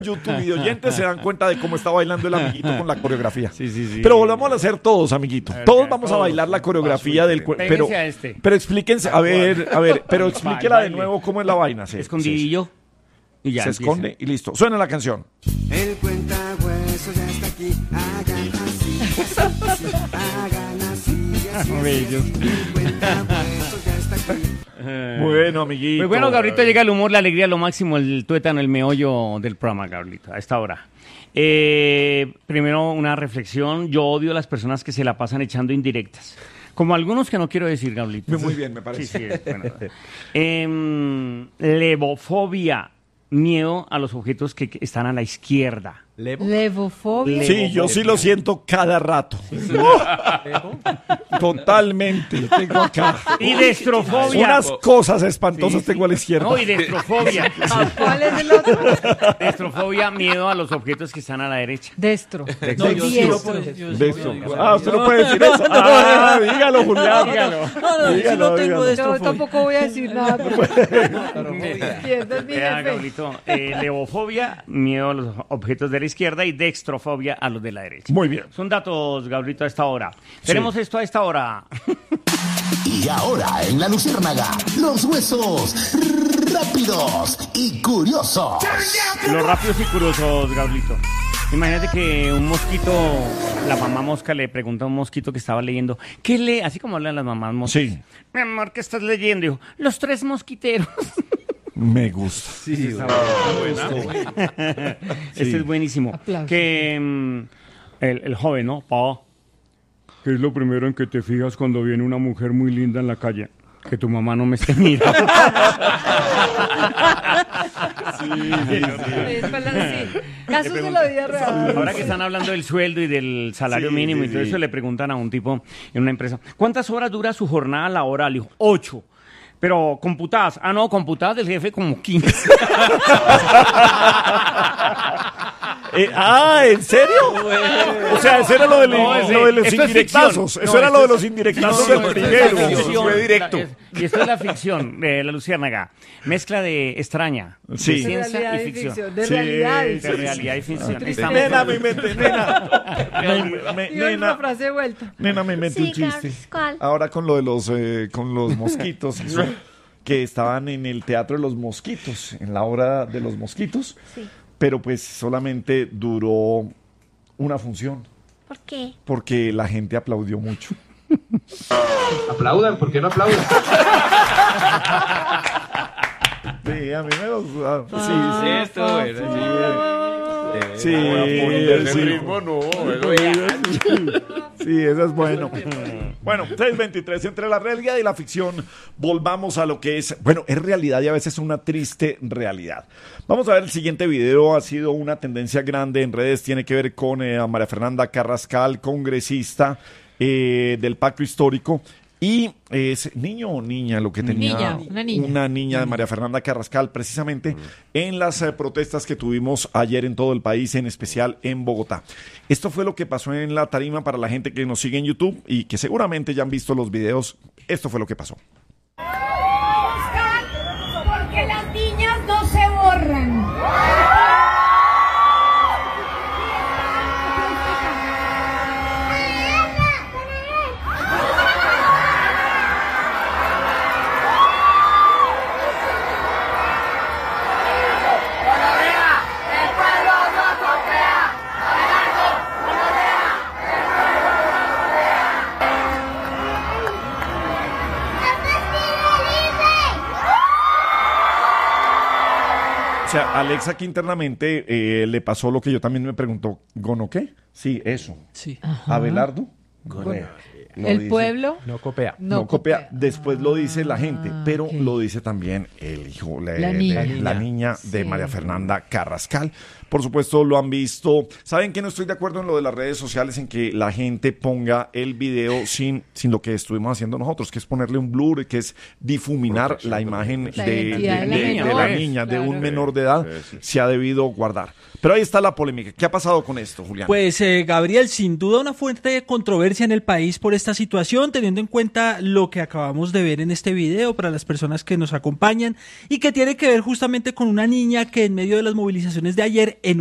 YouTube y oyentes se dan cuenta de cómo está bailando el amiguito con la coreografía. Sí. Pero volvamos a hacer todos, amiguito. Todos vamos a bailar la coreografía del pero explíquense, a ver, pero explíquela de nuevo cómo es la vaina. Escondidillo. Y ya se empieza. esconde y listo. Suena la canción. El cuentahuesos ya está aquí. Hagan así, hagan así, así. El cuentahuesos ya está aquí. Bueno, amiguito. Pues bueno, Gabrielito, llega el humor, la alegría, lo máximo, el tuétano, el meollo del programa, Gabrielito, a esta hora. Primero, una reflexión. Yo odio a las personas que se la pasan echando indirectas. Como algunos que no quiero decir, Gabrielito. Muy bien, me parece. Sí, bueno. Levofobia, miedo a los objetos que están a la izquierda. Levofobia. Sí, yo sí lo siento cada rato. Totalmente. Tengo acá Y destrofobia. unas cosas espantosas tengo a la izquierda. No, y destrofobia. ¿Cuál es el otro? Destrofobia, miedo a los objetos que están a la derecha. Destro. No, yo sí lo Diestro. puedo decir. Beso. Usted no puede decir eso. Dígalo, Julián. Dígalo. No, yo sí lo tengo de Yo tampoco voy a decir nada. Izquierda es mi Vea, jefe. Gabrielito, levofobia, miedo a los objetos de la izquierda y dextrofobia a los de la derecha. Muy bien. Son datos, Gabrielito, a esta hora. Tenemos esto a esta hora. Y ahora en La Luciérnaga, los huesos rápidos y curiosos. Los rápidos y curiosos, Gabrielito. Imagínate que un mosquito, la mamá mosca le pregunta a un mosquito que estaba leyendo, ¿qué lee? Así como hablan las mamás moscas. Sí. Mi amor, ¿qué estás leyendo? Dijo, Los Tres Mosquiteros. Me gusta. Sí, Este es buenísimo. Aplausos. Que el joven, ¿no? Pa, ¿qué es lo primero en que te fijas cuando viene una mujer muy linda en la calle? Que tu mamá no me esté mirando. Casos de la vida real. Ahora que están hablando del sueldo y del salario mínimo y todo eso, le preguntan a un tipo en una empresa, ¿cuántas horas dura su jornada laboral? Dijo, 8. Pero computadas. Ah, no, computadas del jefe como 15. ¿En serio? O sea, eso era lo de, No, lo de los esto es indirectazos. ficción. Eso No, era esto lo de es- los indirectazos No, del esto es primero. ficción. Fue directo. Y esto es la ficción de La Luciérnaga. Mezcla de extraña, Sí. de De ciencia realidad y y ficción. ficción. De Sí, realidad y De ficción. realidad y ficción. Triste. Estamos- Nena, me inventé, nena. Y una frase de vuelta. Nena, me inventé un chiste. ¿Cuál? Ahora con lo de con los mosquitos, eso, que estaban en el Teatro de los Mosquitos, en la obra de los mosquitos, Sí. pero pues solamente duró una función, ¿Por qué? porque la gente aplaudió mucho. Aplaudan, ¿por qué no aplaudan? Sí, a mí me gusta. Sí, esto, Sí, sí, eso es bueno. Bueno, 6:23, entre la realidad y la ficción, volvamos a lo que es, bueno, es realidad y a veces una triste realidad. Vamos a ver el siguiente video, ha sido una tendencia grande en redes, tiene que ver con María Fernanda Carrascal, congresista del Pacto Histórico. Y es niño o niña lo que tenía Una niña. de María Fernanda Carrascal, precisamente en las protestas que tuvimos ayer en todo el país, en especial en Bogotá. Esto fue lo que pasó en la tarima para la gente que nos sigue en YouTube y que seguramente ya han visto los videos. Esto fue lo que pasó. Porque las niñas no se borran. O sea, Alexa que internamente le pasó lo que yo también me preguntó, ¿Gono qué? Sí, eso. Sí. Abelardo. Gonorrea. Lo El dice. pueblo No copea. No copia, después lo dice la gente, pero ok. lo dice también el hijo, La niña. la niña de Sí. María Fernanda Carrascal. Por supuesto, lo han visto. ¿Saben que no estoy de acuerdo en lo de las redes sociales, en que la gente ponga el video sin lo que estuvimos haciendo nosotros, que es ponerle un blur, que es difuminar la imagen La de identidad de la la menor. niña, de Claro. un menor de edad, se ha debido guardar. Pero ahí está la polémica. ¿Qué ha pasado con esto, Julián? Pues, Gabriel, sin duda una fuente de controversia controversia en el país por esta situación, teniendo en cuenta lo que acabamos de ver en este video para las personas que nos acompañan y que tiene que ver justamente con una niña que en medio de las movilizaciones de ayer en